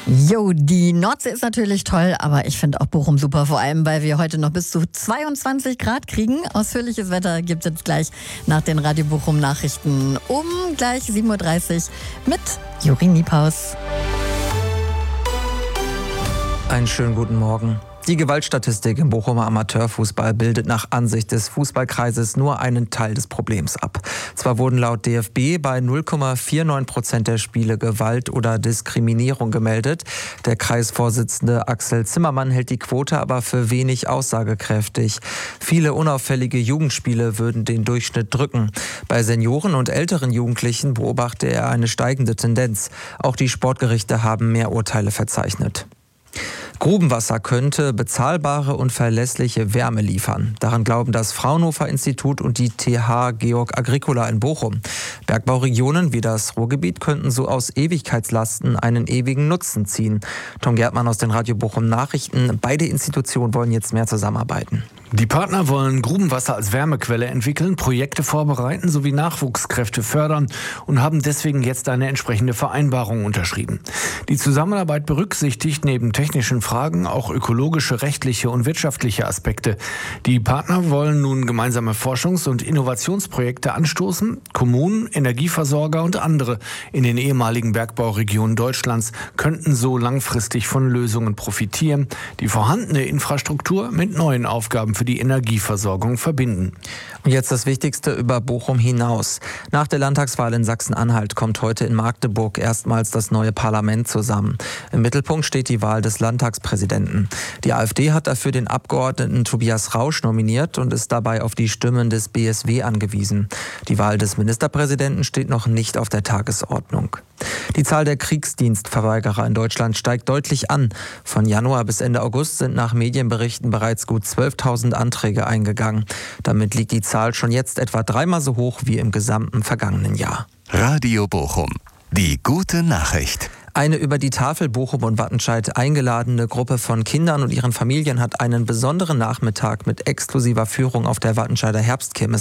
Jo, die Nordsee ist natürlich toll, aber ich finde auch Bochum super, vor allem, weil wir heute noch bis zu 22 Grad kriegen. Ausführliches Wetter gibt es gleich nach den Radio Bochum Nachrichten um gleich 7.30 Uhr mit Juri Niepaus. Einen schönen guten Morgen. Die Gewaltstatistik im Bochumer Amateurfußball bildet nach Ansicht des Fußballkreises nur einen Teil des Problems ab. Zwar wurden laut DFB bei 0,49% der Spiele Gewalt oder Diskriminierung gemeldet. Der Kreisvorsitzende Axel Zimmermann hält die Quote aber für wenig aussagekräftig. Viele unauffällige Jugendspiele würden den Durchschnitt drücken. Bei Senioren und älteren Jugendlichen beobachte er eine steigende Tendenz. Auch die Sportgerichte haben mehr Urteile verzeichnet. Grubenwasser könnte bezahlbare und verlässliche Wärme liefern. Daran glauben das Fraunhofer Institut und die TH Georg Agricola in Bochum. Bergbauregionen wie das Ruhrgebiet könnten so aus Ewigkeitslasten einen ewigen Nutzen ziehen. Tom Gärtmann aus den Radio Bochum Nachrichten. Beide Institutionen wollen jetzt mehr zusammenarbeiten. Die Partner wollen Grubenwasser als Wärmequelle entwickeln, Projekte vorbereiten sowie Nachwuchskräfte fördern und haben deswegen jetzt eine entsprechende Vereinbarung unterschrieben. Die Zusammenarbeit berücksichtigt neben technischen Fragen auch ökologische, rechtliche und wirtschaftliche Aspekte. Die Partner wollen nun gemeinsame Forschungs- und Innovationsprojekte anstoßen. Kommunen, Energieversorger und andere in den ehemaligen Bergbauregionen Deutschlands könnten so langfristig von Lösungen profitieren, die vorhandene Infrastruktur mit neuen Aufgaben für die Energieversorgung verbinden. Und jetzt das Wichtigste über Bochum hinaus. Nach der Landtagswahl in Sachsen-Anhalt kommt heute in Magdeburg erstmals das neue Parlament zusammen. Im Mittelpunkt steht die Wahl des Landtagspräsidenten. Die AfD hat dafür den Abgeordneten Tobias Rausch nominiert und ist dabei auf die Stimmen des BSW angewiesen. Die Wahl des Ministerpräsidenten steht noch nicht auf der Tagesordnung. Die Zahl der Kriegsdienstverweigerer in Deutschland steigt deutlich an. Von Januar bis Ende August sind nach Medienberichten bereits gut 12.000 Anträge eingegangen. Damit liegt die Zahl schon jetzt etwa dreimal so hoch wie im gesamten vergangenen Jahr. Radio Bochum. Die gute Nachricht. Eine über die Tafel Bochum und Wattenscheid eingeladene Gruppe von Kindern und ihren Familien hat einen besonderen Nachmittag mit exklusiver Führung auf der Wattenscheider Herbstkirmes